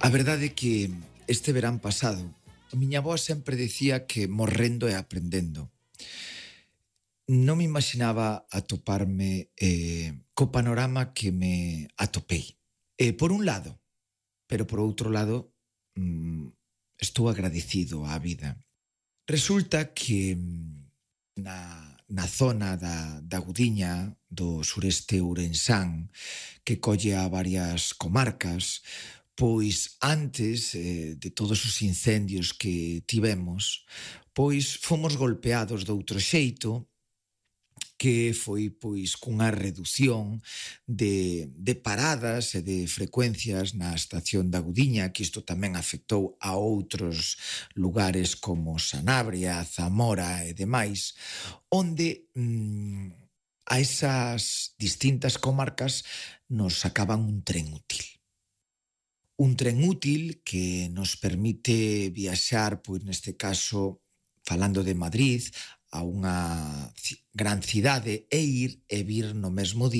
A verdade é que este verán pasado a miña avoa sempre dicía que morrendo e aprendendo. Non me imaginaba atoparme co panorama que me atopei. Por un lado, pero por outro lado, estou agradecido á vida. Resulta que na zona da Gudiña, do sureste ourensán, que colle a varias comarcas, pois antes de todos os incendios que tivemos, pois fomos golpeados doutro xeito, que foi pois cunha redución de paradas e de frecuencias na estación da Gudiña, que isto tamén afectou a outros lugares como Sanabria, Zamora e demais, onde a esas distintas comarcas nos sacaban un tren útil. Un tren útil que nos permite viaxar, pois neste caso, falando de Madrid, a unha gran cidade e ir e vir no mesmo día